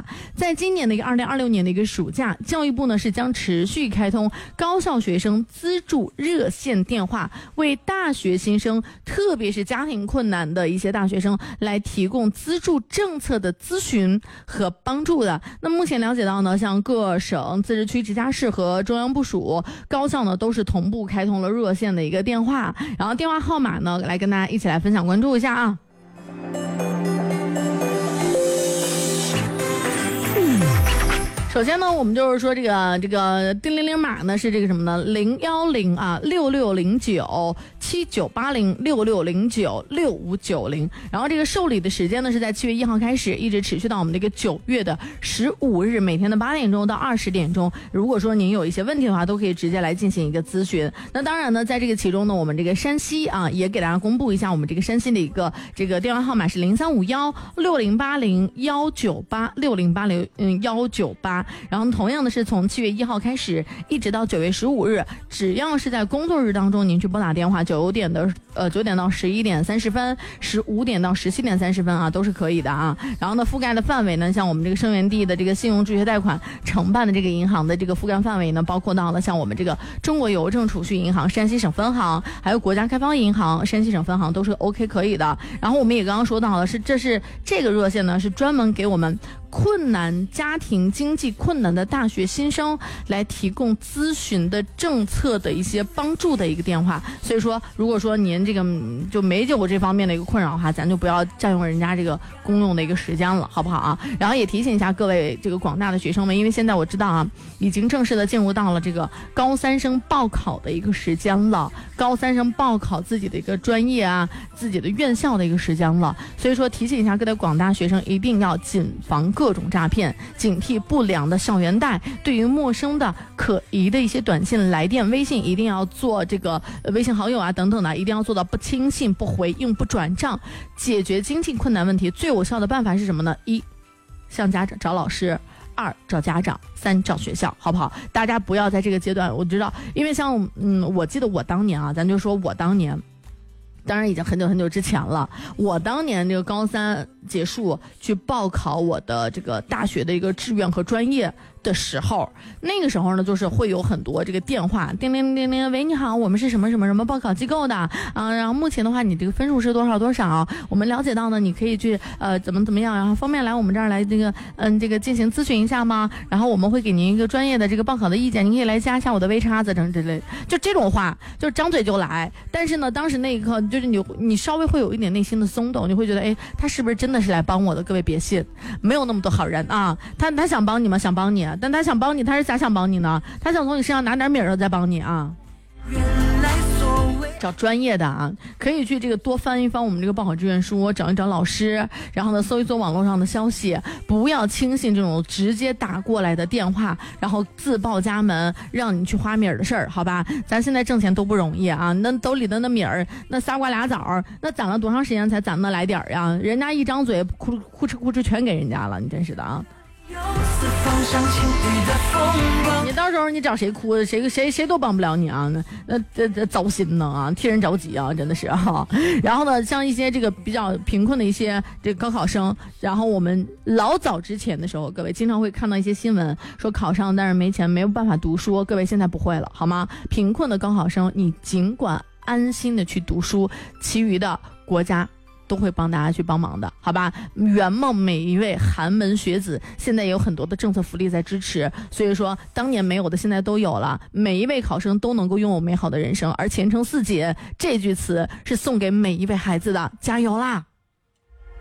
在今年的一个2026年的一个暑假，教育部呢是将持续开通高校学生资助热线电话，为大学新生，特别是家庭困难的一些大学生来提供资助政策的咨询和帮助的。那目前了解到呢，像各省、自治区、直辖市和中央部属高校呢，都是同步开通了热线的一个电话，然后电话号码呢，来跟大家一起来分享关注一下啊。首先呢，我们就是说这个叮铃铃码呢是这个什么呢？010啊6609-7609-6590，然后这个受理的时间呢是在7月1号开始，一直持续到我们这个9月的15日，每天的8点钟到20点钟。如果说您有一些问题的话，都可以直接来进行一个咨询。那当然呢，在这个其中呢，我们这个山西啊，也给大家公布一下，我们这个山西的一个这个电话号码是03516080-198，6080-198。然后同样的是从7月1号开始，一直到9月15日，只要是在工作日当中您去拨打电话，9点到11点30分，15点到17点30分啊，都是可以的啊。然后呢，覆盖的范围呢，像我们这个生源地的这个信用助学贷款承办的这个银行的这个覆盖范围呢，包括到了像我们这个中国邮政储蓄银行山西省分行，还有国家开发银行山西省分行，都是 OK 可以的。然后我们也刚刚说到了，这个热线呢是专门给我们困难家庭经济困难的大学新生来提供咨询的政策的一些帮助的一个电话。所以说如果说您这个就没有这方面的一个困扰的话，咱就不要占用人家这个公用的一个时间了，好不好啊？然后也提醒一下各位这个广大的学生们，因为现在我知道啊，已经正式的进入到了这个高三生报考的一个时间了，高三生报考自己的一个专业啊，自己的院校的一个时间了。所以说提醒一下各位广大学生，一定要谨防各种诈骗，警惕不良的校园贷，对于陌生的可疑的一些短信、来电、微信，一定要做这个微信好友啊等等的，一定要做到不轻信、不回应、不转账。解决经济困难问题最有效的办法是什么呢？1向家长找老师，2找家长，3找学校，好不好？大家不要在这个阶段，我知道，因为像我记得我当年啊，咱就说我当年，当然已经很久很久之前了，我当年这个高三结束去报考我的这个大学的一个志愿和专业的时候，那个时候呢，就是会有很多这个电话，叮铃铃铃，喂，你好，我们是什么什么什么报考机构的啊，然后目前的话，你这个分数是多少多少，我们了解到呢，你可以去怎么样，然后方便来我们这儿来这个进行咨询一下吗？然后我们会给您一个专业的这个报考的意见，您可以来加一下我的微叉子等之类的，就这种话，就是张嘴就来。但是呢，当时那一刻就是你稍微会有一点内心的松动，你会觉得，哎，他是不是真的是来帮我的？各位别信，没有那么多好人啊，他想帮你吗？想帮你，但他想帮你，他是咋想帮你呢？他想从你身上拿点米儿再帮你啊。找专业的啊，可以去这个多翻一翻我们这个报考志愿书，找一找老师，然后呢搜一搜网络上的消息，不要轻信这种直接打过来的电话，然后自报家门让你去花米儿的事儿，好吧？咱现在挣钱都不容易啊，那兜里的那米儿，那仨瓜俩枣，那攒了多长时间才攒那来点儿呀？人家一张嘴哭哧全给人家了，你真是的啊！你到时候你找谁哭，谁都帮不了你啊！那糟心呢啊，替人着急啊，真的是啊。然后呢，像一些这个比较贫困的一些这个高考生，然后我们老早之前的时候，各位经常会看到一些新闻说考上但是没钱没有办法读书，各位现在不会了好吗？贫困的高考生，你尽管安心的去读书，其余的国家都会帮大家去帮忙的，好吧？圆梦每一位寒门学子，现在也有很多的政策福利在支持，所以说当年没有的现在都有了，每一位考生都能够拥有美好的人生，而前程似锦这句词是送给每一位孩子的，加油啦！